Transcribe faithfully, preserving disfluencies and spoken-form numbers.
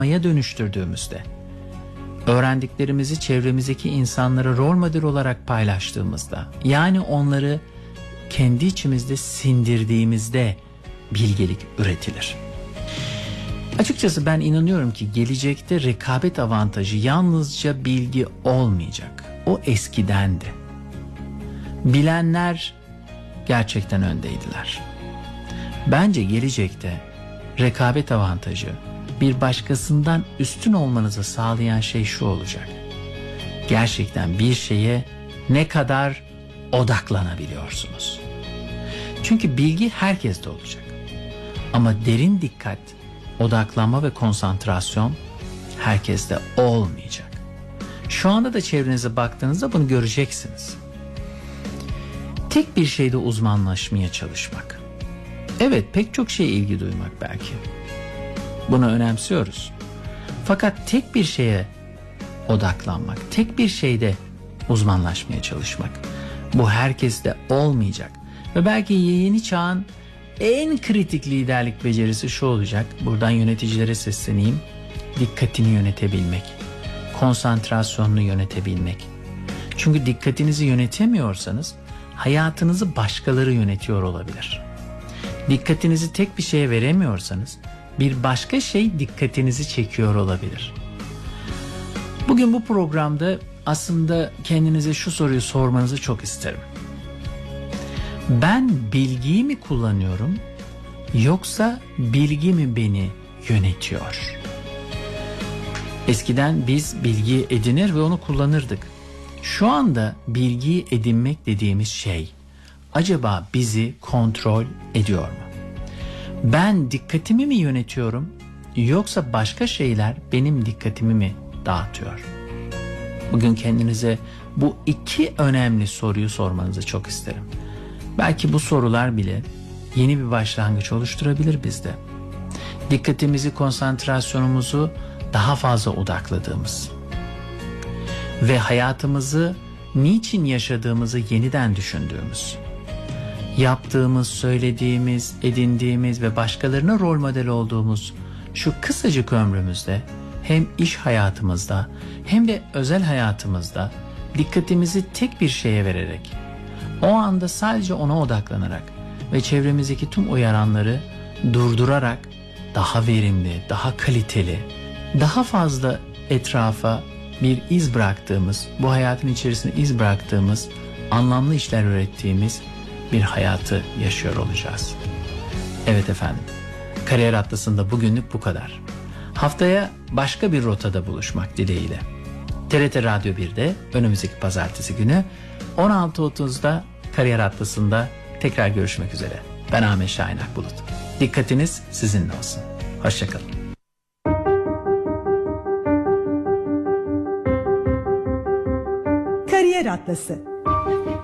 dönüştürdüğümüzde, öğrendiklerimizi çevremizdeki insanlara rol model olarak paylaştığımızda, yani onları kendi içimizde sindirdiğimizde bilgelik üretilir. Açıkçası ben inanıyorum ki gelecekte rekabet avantajı yalnızca bilgi olmayacak. O eskidendi. Bilenler gerçekten öndeydiler. Bence gelecekte rekabet avantajı bir başkasından üstün olmanızı sağlayan şey şu olacak: gerçekten bir şeye ne kadar odaklanabiliyorsunuz. Çünkü bilgi herkeste olacak. Ama derin dikkat, odaklanma ve konsantrasyon herkeste olmayacak. Şu anda da çevrenize baktığınızda bunu göreceksiniz. Tek bir şeyde uzmanlaşmaya çalışmak. Evet, pek çok şeye ilgi duymak belki. Bunu önemsiyoruz. Fakat tek bir şeye odaklanmak, tek bir şeyde uzmanlaşmaya çalışmak, bu herkeste olmayacak. Ve belki yeni çağın en kritik liderlik becerisi şu olacak. Buradan yöneticilere sesleneyim. Dikkatini yönetebilmek. Konsantrasyonunu yönetebilmek. Çünkü dikkatinizi yönetemiyorsanız hayatınızı başkaları yönetiyor olabilir. Dikkatinizi tek bir şeye veremiyorsanız bir başka şey dikkatinizi çekiyor olabilir. Bugün bu programda aslında kendinize şu soruyu sormanızı çok isterim. Ben bilgiyi mi kullanıyorum, yoksa bilgi mi beni yönetiyor? Eskiden biz bilgiyi edinir ve onu kullanırdık. Şu anda bilgiyi edinmek dediğimiz şey acaba bizi kontrol ediyor mu? Ben dikkatimi mi yönetiyorum, yoksa başka şeyler benim dikkatimi mi dağıtıyor? Bugün kendinize bu iki önemli soruyu sormanızı çok isterim. Belki bu sorular bile yeni bir başlangıç oluşturabilir bizde. Dikkatimizi, konsantrasyonumuzu daha fazla odakladığımız ve hayatımızı niçin yaşadığımızı yeniden düşündüğümüz, yaptığımız, söylediğimiz, edindiğimiz ve başkalarına rol model olduğumuz şu kısacık ömrümüzde hem iş hayatımızda hem de özel hayatımızda dikkatimizi tek bir şeye vererek, o anda sadece ona odaklanarak ve çevremizdeki tüm uyaranları durdurarak daha verimli, daha kaliteli, daha fazla etrafa bir iz bıraktığımız, bu hayatın içerisinde iz bıraktığımız, anlamlı işler ürettiğimiz bir hayatı yaşıyor olacağız. Evet efendim, Kariyer Atlası'nda bugünlük bu kadar. Haftaya başka bir rotada buluşmak dileğiyle. T R T Radyo bir'de önümüzdeki pazartesi günü on altı otuzda Kariyer Atlası'nda tekrar görüşmek üzere. Ben Ahmet Şahin Akbulut. Dikkatiniz sizinle olsun. Hoşçakalın. Kariyer Atlası.